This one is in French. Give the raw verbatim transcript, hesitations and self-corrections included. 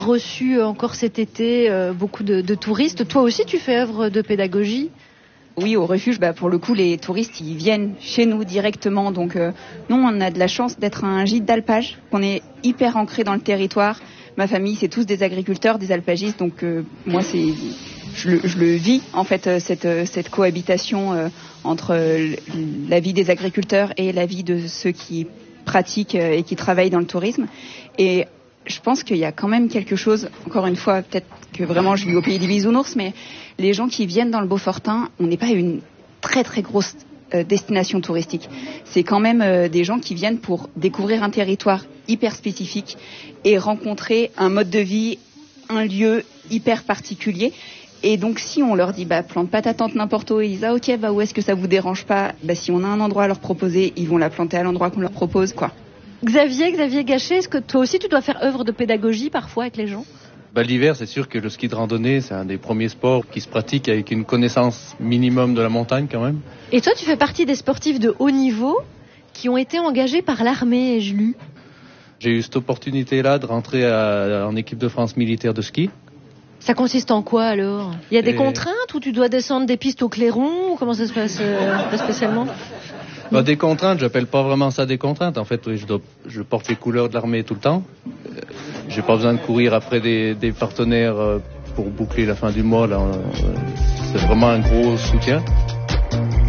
reçu encore cet été euh, beaucoup de, de touristes. Toi aussi, tu fais œuvre de pédagogie ? Oui, au refuge, bah, pour le coup, les touristes, ils viennent chez nous directement. Donc, euh, nous, on a de la chance d'être un gîte d'alpage. On est hyper ancré dans le territoire. Ma famille, c'est tous des agriculteurs, des alpagistes. Donc, euh, moi, c'est, je le, je le vis, en fait, euh, cette, euh, cette cohabitation euh, entre euh, la vie des agriculteurs et la vie de ceux qui pratiquent euh, et qui travaillent dans le tourisme. Et je pense qu'il y a quand même quelque chose, encore une fois, peut-être que vraiment je vis au pays des bisounours, mais les gens qui viennent dans le Beaufortain, on n'est pas une très très grosse euh, destination touristique. C'est quand même euh, des gens qui viennent pour découvrir un territoire hyper spécifique et rencontrer un mode de vie, un lieu hyper particulier. Et donc si on leur dit bah plante pas ta tente n'importe où, ils disent ah ok bah où est-ce que ça vous dérange pas, bah si on a un endroit à leur proposer, ils vont la planter à l'endroit qu'on leur propose quoi. Xavier, Xavier Gachet, est-ce que toi aussi tu dois faire œuvre de pédagogie parfois avec les gens ? Bah, l'hiver, c'est sûr que le ski de randonnée, c'est un des premiers sports qui se pratique avec une connaissance minimum de la montagne quand même. Et toi, tu fais partie des sportifs de haut niveau qui ont été engagés par l'armée, ai-je lu. J'ai eu cette opportunité-là de rentrer à, en équipe de France militaire de ski. Ça consiste en quoi alors ? Il y a des Et... contraintes ou tu dois descendre des pistes au clairon ou comment ça se passe euh, pas spécialement ? Bah, des contraintes, j'appelle pas vraiment ça des contraintes. En fait, oui, je, dois, je porte les couleurs de l'armée tout le temps. Euh, j'ai pas besoin de courir après des, des partenaires euh, pour boucler la fin du mois. Là, euh, c'est vraiment un gros soutien.